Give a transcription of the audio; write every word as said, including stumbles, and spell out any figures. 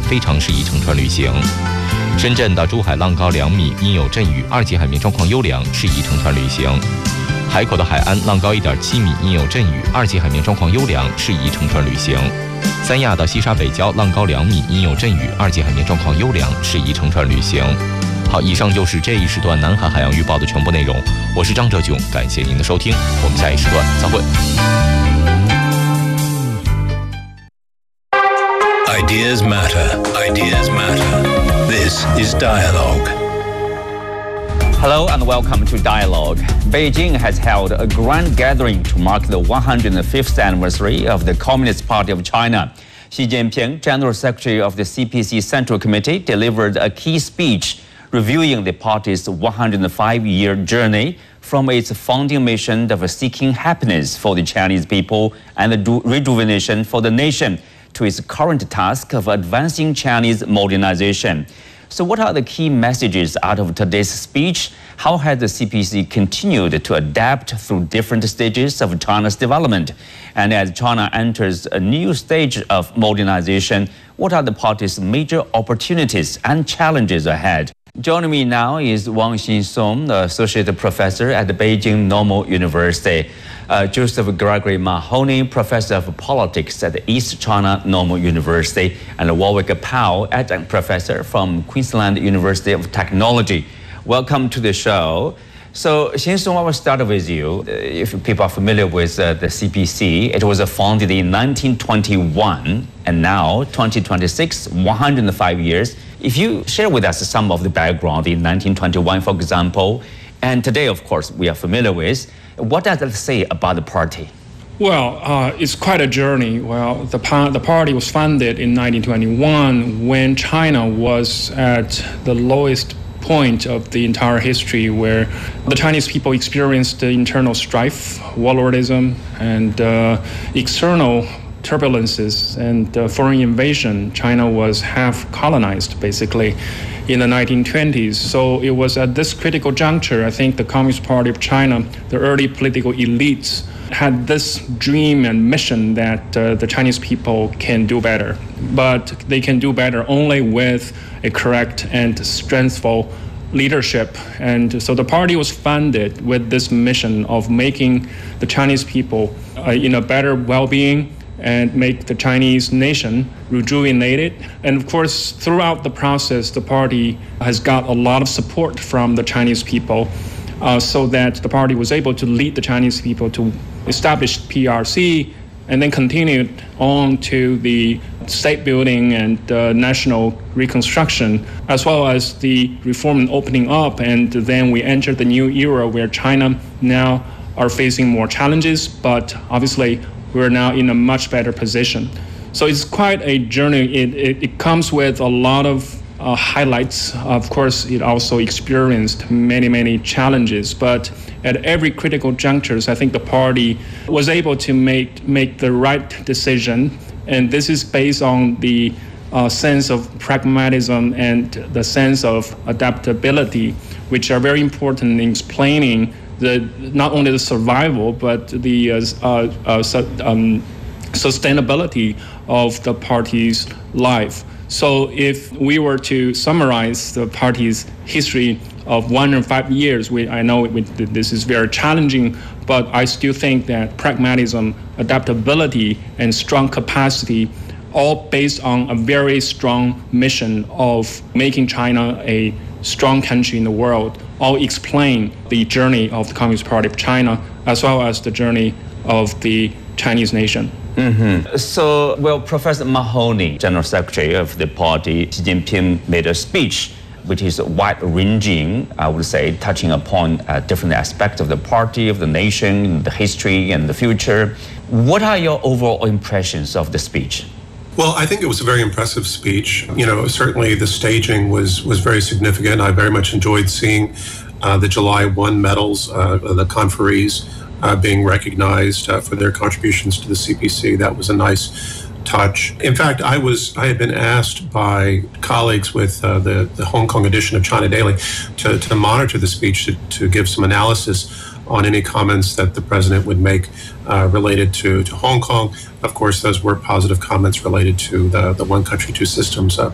非常适宜乘船旅行。深圳到珠海浪高两米，阴有阵雨，二级海面状况优良，适宜乘船旅行。海口的海安浪高一点七米，阴有阵雨，二级海面状况优良，适宜乘船旅行。三亚到西沙北礁浪高两米，阴有阵雨，二级海面状况优良，适宜乘船旅行。好，以上就是这一时段南海海洋预报的全部内容。我是张哲炯，感谢您的收听，我们下一时段再会。 Ideas matter. Ideas matter. This is Dialogue. Hello and welcome to Dialogue. Beijing has held a grand gathering to mark the one hundred fifth anniversary of the Communist Party of China. Xi Jinping, General Secretary of the C P C Central Committee, delivered a key speech reviewing the party's one hundred five year journey from its founding mission of seeking happiness for the Chinese people and the rejuvenation for the nation to its current task of advancing Chinese modernization. So what are the key messages out of today's speech? How has the C P C continued to adapt through different stages of China's development? And as China enters a new stage of modernization, what are the party's major opportunities and challenges ahead? Joining me now is Wang Xinsong, the Associate Professor at the Beijing Normal University, uh, Joseph Gregory Mahoney, Professor of Politics at the East China Normal University, and Warwick Powell, Adjunct Professor from Queensland University of Technology. Welcome to the show. So, Xinsong, I will start with you. If people are familiar with uh, the C P C, it was founded in nineteen twenty-one, and now, twenty twenty-six, one hundred five years. If you share with us some of the background in nineteen twenty-one, for example, and today, of course, we are familiar with, what does that say about the party? Well, uh, it's quite a journey. Well, the, pa- the party was founded in nineteen twenty-one when China was at the lowest point of the entire history, where the Chinese people experienced the internal strife, warlordism, and uh, external turbulences and uh, foreign invasion. China was half colonized, basically, in the nineteen twenties. So it was at this critical juncture, I think the Communist Party of China, the early political elites, had this dream and mission that uh, the Chinese people can do better. But they can do better only with a correct and strengthful leadership. And so the party was founded with this mission of making the Chinese people uh, in a better well-being and make the Chinese nation rejuvenated. And of course, throughout the process, the party has got a lot of support from the Chinese people, uh, so that the party was able to lead the Chinese people to establish P R C and then continued on to the state building and uh, national reconstruction, as well as the reform and opening up. And then we entered the new era where China now are facing more challenges, but obviously we're now in a much better position. So it's quite a journey. It, it, it comes with a lot of uh, highlights. Of course, it also experienced many, many challenges, but at every critical junctures, I think the party was able to make, make the right decision. And this is based on the uh, sense of pragmatism and the sense of adaptability, which are very important in explaining the not only the survival, but the uh, uh, uh, su- um, sustainability of the party's life. So if we were to summarize the party's history of one hundred five years, we, I know it, this is very challenging, but I still think that pragmatism, adaptability, and strong capacity, all based on a very strong mission of making China a strong country in the world, all explain the journey of the Communist Party of China, as well as the journey of the Chinese nation. Mm-hmm. So, well, Professor Mahoney, General Secretary of the party, Xi Jinping made a speech which is wide-ranging, I would say, touching upon uh, different aspects of the party, of the nation, the history, and the future. What are your overall impressions of the speech? Well, I think it was a very impressive speech. You know, certainly the staging was was very significant. I very much enjoyed seeing uh, the July first medals, uh, the conferees uh, being recognized uh, for their contributions to the C P C. That was a nice touch. In fact, I was I had been asked by colleagues with uh, the, the Hong Kong edition of China Daily to, to monitor the speech, to, to give some analysis on any comments that the president would make uh, related to, to Hong Kong. Of course, those were positive comments related to the, the one country, two systems uh,